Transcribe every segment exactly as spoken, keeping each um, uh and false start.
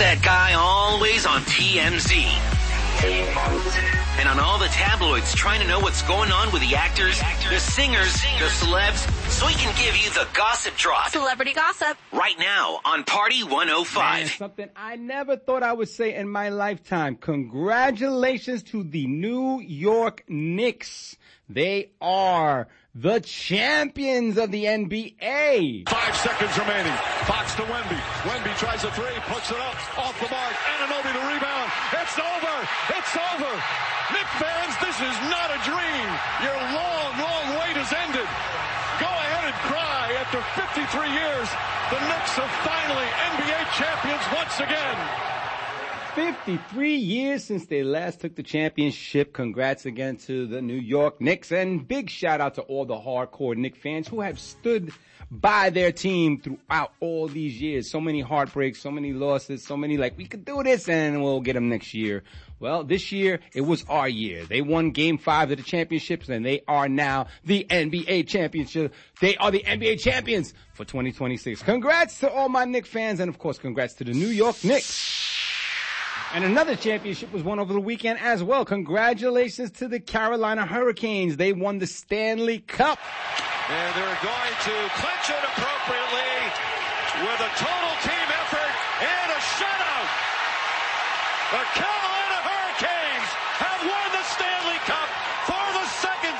that guy always on T M Z. And on all the tabloids trying to know what's going on with the actors, the singers, the celebs, so he can give you the gossip drop. Celebrity gossip. Right now on Party one oh five. Man, something I never thought I would say in my lifetime. Congratulations to the New York Knicks. They are the champions of the N B A. Five seconds remaining. Fox to Wemby. Wemby tries a three, puts it up, off the mark. Anunoby to rebound. It's over. It's over. Knicks fans, this is not a dream. Your long, long wait has ended. Go ahead and cry. After fifty-three years, the Knicks are finally N B A champions once again. fifty-three years since they last took the championship. Congrats again to the New York Knicks, and big shout out to all the hardcore Knicks fans who have stood by their team throughout all these years. So many heartbreaks, so many losses, so many like, we could do this and we'll get them next year. Well, this year, it was our year. They won game five of the championships, and they are now the N B A championship. They are the N B A champions for twenty twenty-six. Congrats to all my Knicks fans, and of course, congrats to the New York Knicks. And another championship was won over the weekend as well. Congratulations to the Carolina Hurricanes. They won the Stanley Cup. And they're going to clinch it appropriately with a total team effort and a shutout. The Carolina Hurricanes have won the Stanley Cup for the second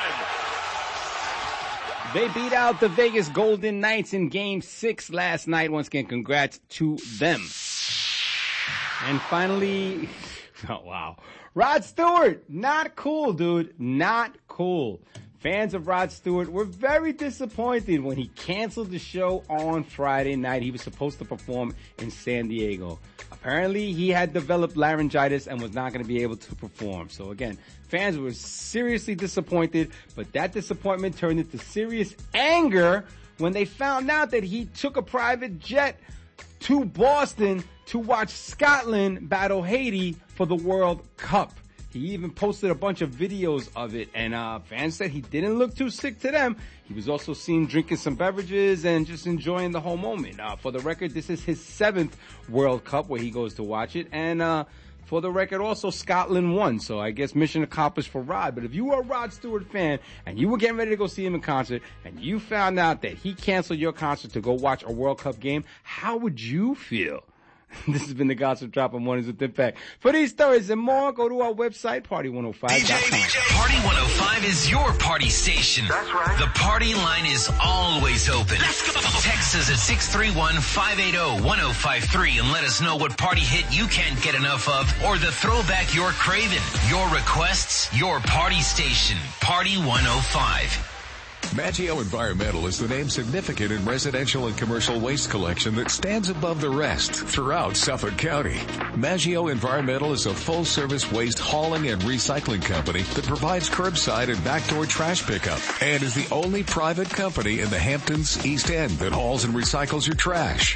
time. They beat out the Vegas Golden Knights in game six last night. Once again, congrats to them. And finally, oh wow, Rod Stewart, not cool, dude, not cool. Fans of Rod Stewart were very disappointed when he canceled the show on Friday night. He was supposed to perform in San Diego. Apparently, he had developed laryngitis and was not going to be able to perform. So again, fans were seriously disappointed, but that disappointment turned into serious anger when they found out that he took a private jet to Boston to watch Scotland battle Haiti for the World Cup. He even posted a bunch of videos of it, and uh fans said he didn't look too sick to them. He was also seen drinking some beverages and just enjoying the whole moment. Uh, for the record, this is his seventh World Cup where he goes to watch it, and uh for the record, also Scotland won, so I guess mission accomplished for Rod. But if you were a Rod Stewart fan and you were getting ready to go see him in concert and you found out that he canceled your concert to go watch a World Cup game, how would you feel? This has been the Gossip Drop on Mornings with Impact. For these stories and more, go to our website, party one oh five dot com. D J, Party one oh five is your party station. That's right. The party line is always open. Let's go. Text us at six three one, five eight zero, one zero five three and let us know what party hit you can't get enough of or the throwback you're craving. Your requests, your party station. Party one oh five. Maggio Environmental is the name significant in residential and commercial waste collection that stands above the rest throughout Suffolk County. Maggio Environmental is a full-service waste hauling and recycling company that provides curbside and backdoor trash pickup and is the only private company in the Hamptons East End that hauls and recycles your trash.